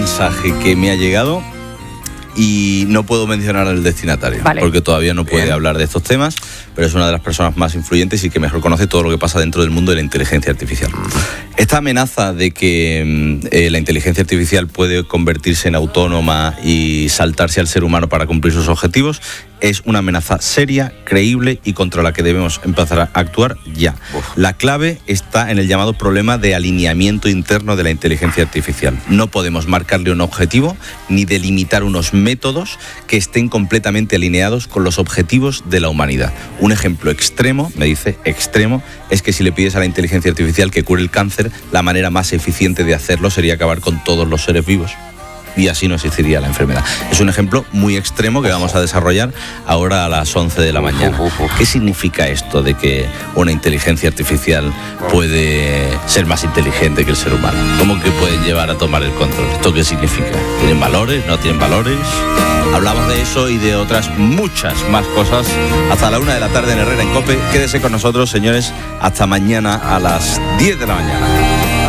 mensaje que me ha llegado y no puedo mencionar al destinatario, vale, porque todavía no puede hablar de estos temas, pero es una de las personas más influyentes y que mejor conoce todo lo que pasa dentro del mundo de la inteligencia artificial. Esta amenaza de que la inteligencia artificial puede convertirse en autónoma y saltarse al ser humano para cumplir sus objetivos es una amenaza seria, creíble y contra la que debemos empezar a actuar ya. La clave está en el llamado problema de alineamiento interno de la inteligencia artificial. No podemos marcarle un objetivo ni delimitar unos métodos que estén completamente alineados con los objetivos de la humanidad. Un ejemplo extremo, me dice extremo, es que si le pides a la inteligencia artificial que cure el cáncer, la manera más eficiente de hacerlo sería acabar con todos los seres vivos. Y así no existiría la enfermedad. Es un ejemplo muy extremo que vamos a desarrollar ahora a las 11 de la mañana. ¿Qué significa esto de que una inteligencia artificial puede ser más inteligente que el ser humano? ¿Cómo que pueden llevar a tomar el control? ¿Esto qué significa? ¿Tienen valores? ¿No tienen valores? Hablamos de eso y de otras muchas más cosas hasta la 1 de la tarde en Herrera en COPE. Quédese con nosotros, señores, hasta mañana a las 10 de la mañana.